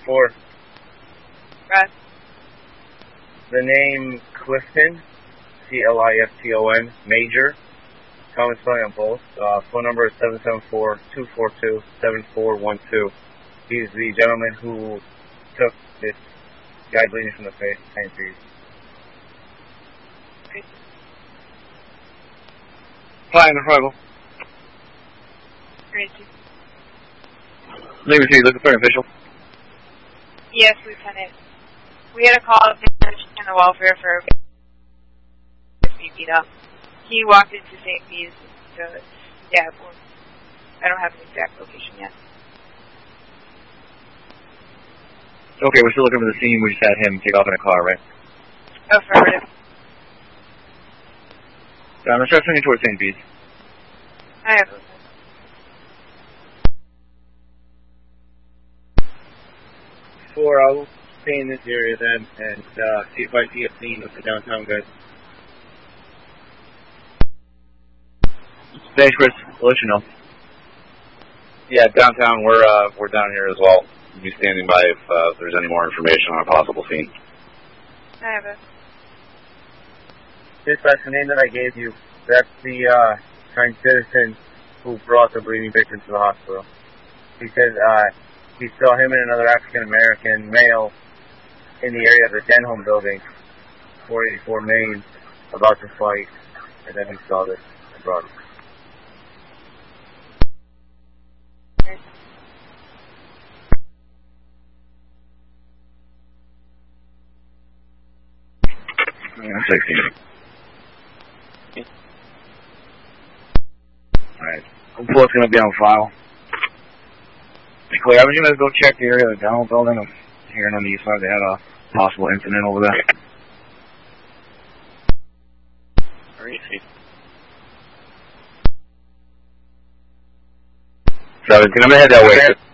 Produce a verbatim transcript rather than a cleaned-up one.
four. Press. The name Clifton, C L I F T O N, Major. Common spelling on both. Uh, phone number is seven seven four, two four two, seven four one two. He's the gentleman who took this guy bleeding from the face, Saint Bees. Okay. Fine, arrival. Great. Name is here, looking for an official. Yes, Lieutenant. We had a call of in the welfare for a beat up. He walked into Saint Bees, so yeah, well, I don't have an exact location yet. Okay, we're still looking for the scene. We just had him take off in a car, right? Affirmative. So I'm going to start sending towards Saint Bees. I have those. Four, I will stay in this area then and uh, see if I see a scene of the downtown guys. Thanks, Chris. I'll let you know. Yeah, downtown, we're uh, we're down here as well. We'll be standing by if uh, there's any more information on a possible scene. I have it. Dispatch, the name that I gave you, that's the uh, kind citizen who brought the bleeding victim to the hospital. He said uh, he saw him and another African-American male in the area of the Denholm building, four eighty-four Main, about to fight, and then he saw this and brought him. I'm sixteen. Alright. Hopefully it's going to be on file. Claire, I was going to go check the area of the Denholm building. I'm hearing on the east side they had a possible incident over there. Alright, see. So I was going to head that way.